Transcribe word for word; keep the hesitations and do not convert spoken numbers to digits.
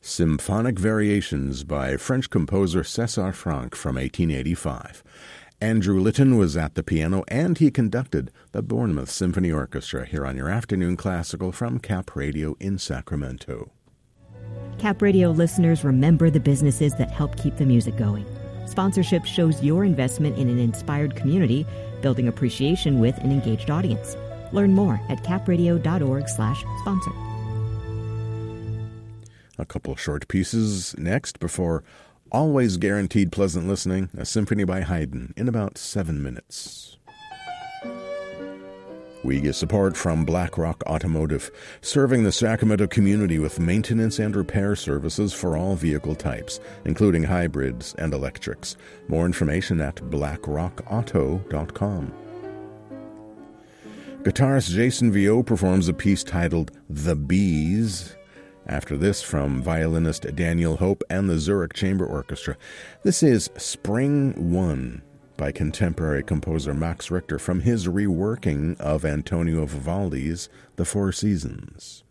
Symphonic Variations by French composer César Franck from eighteen eighty-five. Andrew Litton was at the piano, and he conducted the Bournemouth Symphony Orchestra here on your Afternoon Classical from Cap Radio in Sacramento. Cap Radio listeners, remember the businesses that help keep the music going. Sponsorship shows your investment in an inspired community, building appreciation with an engaged audience. Learn more at capradio.org slash sponsor. A couple of short pieces next before always guaranteed pleasant listening, a symphony by Haydn in about seven minutes. We get support from BlackRock Automotive, serving the Sacramento community with maintenance and repair services for all vehicle types, including hybrids and electrics. More information at black rock auto dot com. Guitarist Jason Viau performs a piece titled The Bees. After this, from violinist Daniel Hope and the Zurich Chamber Orchestra, this is Spring One by contemporary composer Max Richter from his reworking of Antonio Vivaldi's The Four Seasons.